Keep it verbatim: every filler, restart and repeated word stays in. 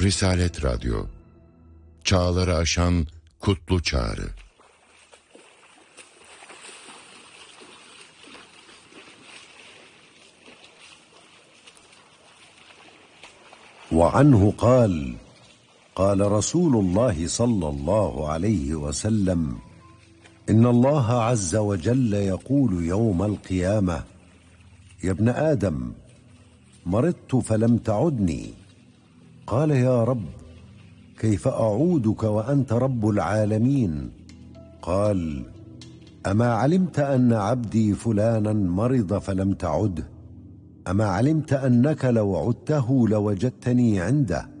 Risalet Radyo, çağları aşan kutlu çağrı. وعنه قال قال رسول الله صلى الله عليه وسلم إن الله عز وجل يقول يوم القيامة يا ابن آدم مرضت فلم تعدني قال يا رب كيف أعودك وأنت رب العالمين قال أما علمت أن عبدي فلانا مرض فلم تعده أما علمت أنك لو عدته لوجدتني عنده